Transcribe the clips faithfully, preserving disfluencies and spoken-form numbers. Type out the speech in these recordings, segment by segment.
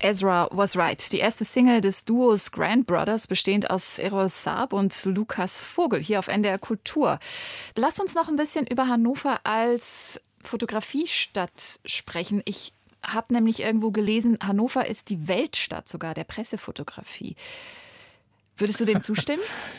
Ezra Was Right, die erste Single des Duos Grand Brothers, bestehend aus Eros Saab und Lukas Vogel, hier auf N D R Kultur. Lass uns noch ein bisschen über Hannover als Fotografiestadt sprechen. Ich habe nämlich irgendwo gelesen, Hannover ist die Weltstadt sogar der Pressefotografie. Würdest du dem zustimmen?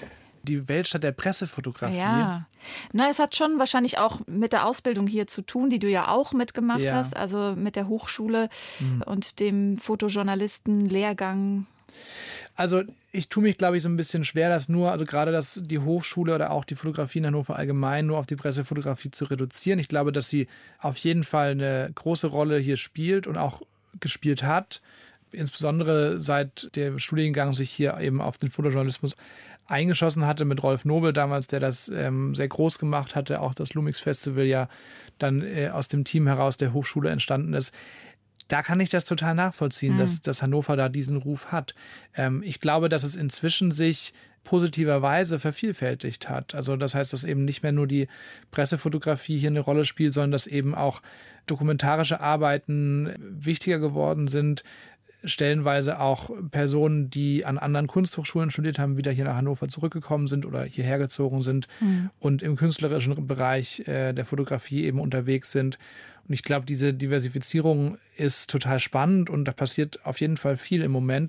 Die Weltstadt der Pressefotografie. Ja, na, es hat schon wahrscheinlich auch mit der Ausbildung hier zu tun, die du ja auch mitgemacht ja. hast, also mit der Hochschule mhm. und dem Fotojournalisten-Lehrgang. Also ich tue mich, glaube ich, so ein bisschen schwer, das nur, also gerade das, die Hochschule oder auch die Fotografie in Hannover allgemein nur auf die Pressefotografie zu reduzieren. Ich glaube, dass sie auf jeden Fall eine große Rolle hier spielt und auch gespielt hat. Insbesondere seit der Studiengang sich hier eben auf den Fotojournalismus eingeschossen hatte mit Rolf Nobel damals, der das ähm, sehr groß gemacht hatte, auch das Lumix Festival ja dann äh, aus dem Team heraus der Hochschule entstanden ist. Da kann ich das total nachvollziehen, mhm. dass, dass Hannover da diesen Ruf hat. Ähm, ich glaube, dass es inzwischen sich positiverweise vervielfältigt hat. Also das heißt, dass eben nicht mehr nur die Pressefotografie hier eine Rolle spielt, sondern dass eben auch dokumentarische Arbeiten wichtiger geworden sind, stellenweise auch Personen, die an anderen Kunsthochschulen studiert haben, wieder hier nach Hannover zurückgekommen sind oder hierher gezogen sind mhm. und im künstlerischen Bereich äh, der Fotografie eben unterwegs sind. Und ich glaube, diese Diversifizierung ist total spannend und da passiert auf jeden Fall viel im Moment.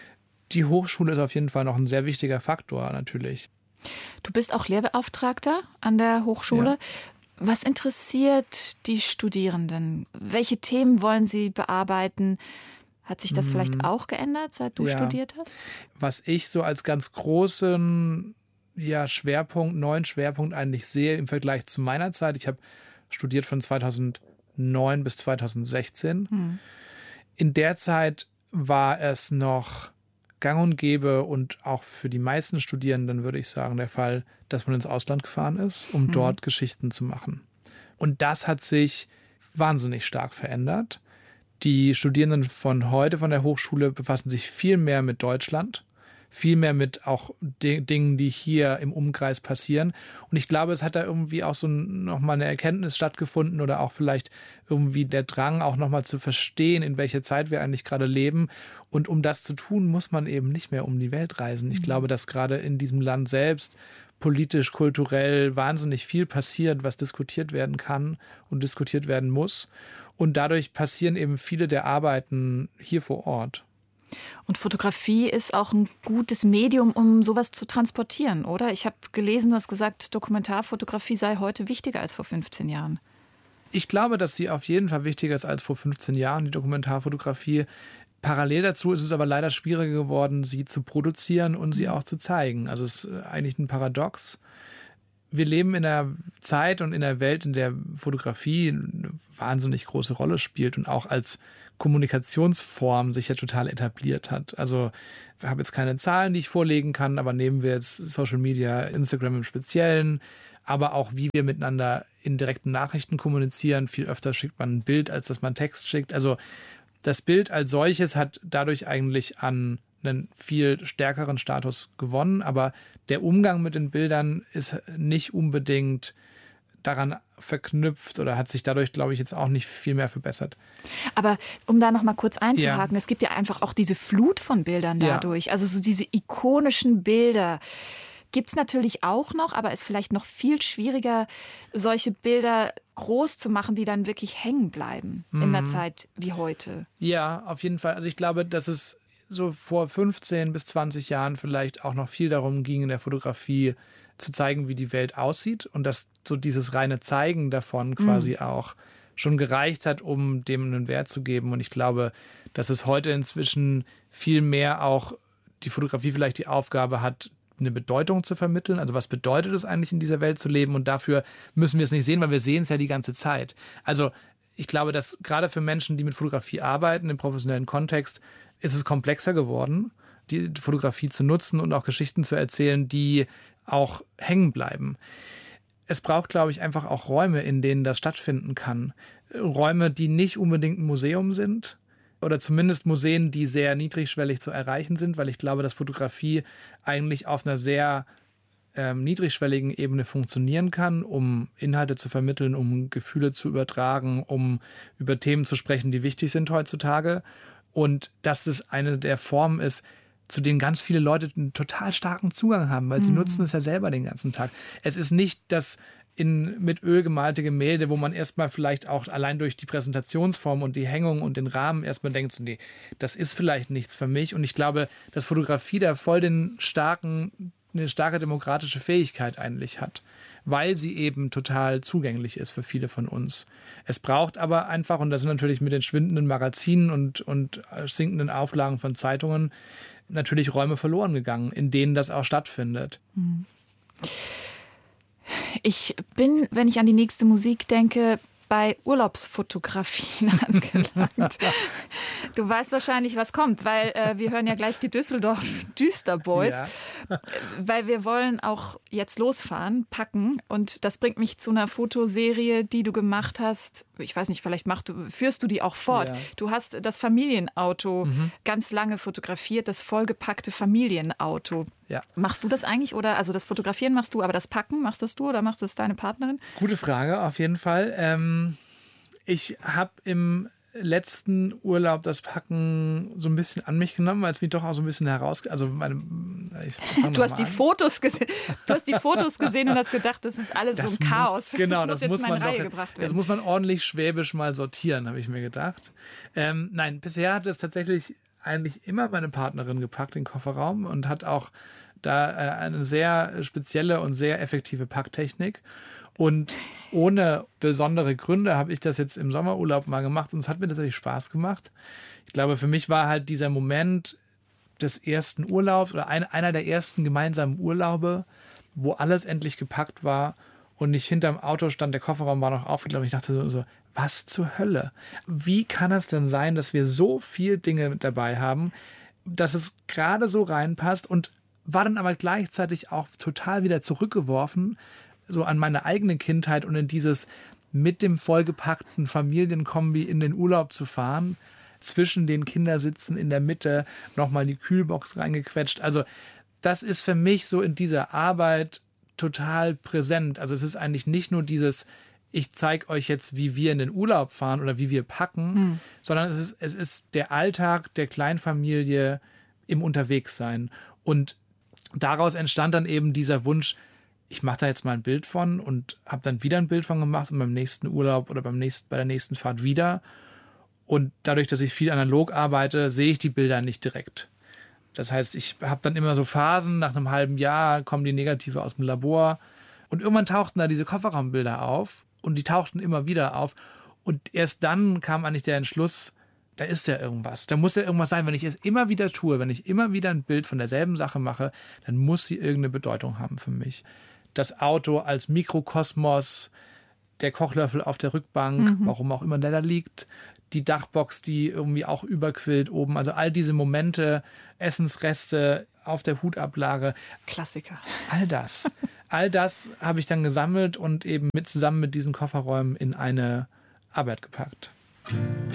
Die Hochschule ist auf jeden Fall noch ein sehr wichtiger Faktor natürlich. Du bist auch Lehrbeauftragter an der Hochschule. Ja. Was interessiert die Studierenden? Welche Themen wollen sie bearbeiten? Hat sich das vielleicht auch geändert, seit du ja. studiert hast? Was ich so als ganz großen ja, Schwerpunkt, neuen Schwerpunkt eigentlich sehe im Vergleich zu meiner Zeit. Ich habe studiert von zweitausendneun bis zweitausendsechzehn. Hm. In der Zeit war es noch gang und gäbe und auch für die meisten Studierenden, würde ich sagen, der Fall, dass man ins Ausland gefahren ist, um hm. dort Geschichten zu machen. Und das hat sich wahnsinnig stark verändert. Die Studierenden von heute von der Hochschule befassen sich viel mehr mit Deutschland, viel mehr mit auch de- Dingen, die hier im Umkreis passieren. Und ich glaube, es hat da irgendwie auch so nochmal eine Erkenntnis stattgefunden oder auch vielleicht irgendwie der Drang, auch nochmal zu verstehen, in welcher Zeit wir eigentlich gerade leben. Und um das zu tun, muss man eben nicht mehr um die Welt reisen. Ich mhm. glaube, dass gerade in diesem Land selbst politisch, kulturell wahnsinnig viel passiert, was diskutiert werden kann und diskutiert werden muss. Und dadurch passieren eben viele der Arbeiten hier vor Ort. Und Fotografie ist auch ein gutes Medium, um sowas zu transportieren, oder? Ich habe gelesen, du hast gesagt, Dokumentarfotografie sei heute wichtiger als vor fünfzehn Jahren. Ich glaube, dass sie auf jeden Fall wichtiger ist als vor fünfzehn Jahren, die Dokumentarfotografie. Parallel dazu ist es aber leider schwieriger geworden, sie zu produzieren und sie auch zu zeigen. Also es ist eigentlich ein Paradox. Wir leben in einer Zeit und in einer Welt, in der Fotografie eine wahnsinnig große Rolle spielt und auch als Kommunikationsform sich ja total etabliert hat. Also ich habe jetzt keine Zahlen, die ich vorlegen kann, aber nehmen wir jetzt Social Media, Instagram im Speziellen, aber auch wie wir miteinander in direkten Nachrichten kommunizieren. Viel öfter schickt man ein Bild, als dass man Text schickt. Also das Bild als solches hat dadurch eigentlich an einen viel stärkeren Status gewonnen, aber der Umgang mit den Bildern ist nicht unbedingt daran verknüpft oder hat sich dadurch, glaube ich, jetzt auch nicht viel mehr verbessert. Aber um da noch mal kurz einzuhaken, ja. es gibt ja einfach auch diese Flut von Bildern dadurch, ja. also so diese ikonischen Bilder. Gibt es natürlich auch noch, aber ist vielleicht noch viel schwieriger, solche Bilder groß zu machen, die dann wirklich hängen bleiben mhm. in einer Zeit wie heute. Ja, auf jeden Fall. Also ich glaube, dass es so vor fünfzehn bis zwanzig Jahren vielleicht auch noch viel darum ging, in der Fotografie zu zeigen, wie die Welt aussieht und dass so dieses reine Zeigen davon quasi mhm. auch schon gereicht hat, um dem einen Wert zu geben. Und ich glaube, dass es heute inzwischen viel mehr auch die Fotografie vielleicht die Aufgabe hat, eine Bedeutung zu vermitteln. Also was bedeutet es eigentlich, in dieser Welt zu leben? Und dafür müssen wir es nicht sehen, weil wir sehen es ja die ganze Zeit. Also ich glaube, dass gerade für Menschen, die mit Fotografie arbeiten, im professionellen Kontext, ist es komplexer geworden, die Fotografie zu nutzen und auch Geschichten zu erzählen, die auch hängen bleiben. Es braucht, glaube ich, einfach auch Räume, in denen das stattfinden kann. Räume, die nicht unbedingt ein Museum sind oder zumindest Museen, die sehr niedrigschwellig zu erreichen sind, weil ich glaube, dass Fotografie eigentlich auf einer sehr ähm, niedrigschwelligen Ebene funktionieren kann, um Inhalte zu vermitteln, um Gefühle zu übertragen, um über Themen zu sprechen, die wichtig sind heutzutage. Und dass es eine der Formen ist, zu denen ganz viele Leute einen total starken Zugang haben, weil sie mhm. nutzen es ja selber den ganzen Tag. Es ist nicht das in, mit Öl gemalte Gemälde, wo man erstmal vielleicht auch allein durch die Präsentationsform und die Hängung und den Rahmen erstmal denkt, so, nee, das ist vielleicht nichts für mich. Und ich glaube, dass Fotografie da voll den starken, eine starke demokratische Fähigkeit eigentlich hat, weil sie eben total zugänglich ist für viele von uns. Es braucht aber einfach, und das sind natürlich mit den schwindenden Magazinen und, und sinkenden Auflagen von Zeitungen, natürlich Räume verloren gegangen, in denen das auch stattfindet. Ich bin, wenn ich an die nächste Musik denke, bei Urlaubsfotografien angelangt. Du weißt wahrscheinlich, was kommt, weil äh, wir hören ja gleich die Düsseldorf Düsterboys, ja. Weil wir wollen auch jetzt losfahren, packen, und das bringt mich zu einer Fotoserie, die du gemacht hast. Ich weiß nicht, vielleicht machst du, führst du die auch fort. Ja. Du hast das Familienauto mhm. ganz lange fotografiert, das vollgepackte Familienauto. Ja. Machst du das eigentlich, oder, also das Fotografieren machst du, aber das Packen, machst das du oder machst das deine Partnerin? Gute Frage, auf jeden Fall. Ähm, ich habe im letzten Urlaub das Packen so ein bisschen an mich genommen, weil es mich doch auch so ein bisschen heraus... Also meine, ich du, hast die Fotos gese- du hast die Fotos gesehen und hast gedacht, das ist alles das so ein Chaos. Muss, genau, das muss das jetzt muss mal in man Reihe doch, gebracht werden. Das muss man ordentlich schwäbisch mal sortieren, habe ich mir gedacht. Ähm, nein, bisher hat es tatsächlich eigentlich immer meine Partnerin gepackt, den Kofferraum, und hat auch da äh, eine sehr spezielle und sehr effektive Packtechnik. Und ohne besondere Gründe habe ich das jetzt im Sommerurlaub mal gemacht, und es hat mir tatsächlich Spaß gemacht. Ich glaube, für mich war halt dieser Moment des ersten Urlaubs oder ein, einer der ersten gemeinsamen Urlaube, wo alles endlich gepackt war und nicht hinterm Auto stand, der Kofferraum war noch aufgeklappt. Ich dachte so, so, was zur Hölle? Wie kann es denn sein, dass wir so viel Dinge mit dabei haben, dass es gerade so reinpasst, und war dann aber gleichzeitig auch total wieder zurückgeworfen, so an meine eigene Kindheit und in dieses mit dem vollgepackten Familienkombi in den Urlaub zu fahren, zwischen den Kindersitzen in der Mitte, nochmal die Kühlbox reingequetscht. Also das ist für mich so in dieser Arbeit total präsent. Also es ist eigentlich nicht nur dieses, ich zeige euch jetzt, wie wir in den Urlaub fahren oder wie wir packen, hm. sondern es ist, es ist der Alltag der Kleinfamilie im Unterwegssein. Und daraus entstand dann eben dieser Wunsch, ich mache da jetzt mal ein Bild von, und habe dann wieder ein Bild von gemacht und beim nächsten Urlaub oder beim nächsten, bei der nächsten Fahrt wieder. Und dadurch, dass ich viel analog arbeite, sehe ich die Bilder nicht direkt. Das heißt, ich habe dann immer so Phasen, nach einem halben Jahr kommen die Negative aus dem Labor, und irgendwann tauchten da diese Kofferraumbilder auf, und die tauchten immer wieder auf, und erst dann kam eigentlich der Entschluss, da ist ja irgendwas, da muss ja irgendwas sein. Wenn ich es immer wieder tue, wenn ich immer wieder ein Bild von derselben Sache mache, dann muss sie irgendeine Bedeutung haben für mich. Das Auto als Mikrokosmos, der Kochlöffel auf der Rückbank, mhm. warum auch immer der da liegt, die Dachbox, die irgendwie auch überquillt oben, also all diese Momente, Essensreste auf der Hutablage. Klassiker. All das. All das habe ich dann gesammelt und eben mit, zusammen mit diesen Kofferräumen in eine Arbeit gepackt.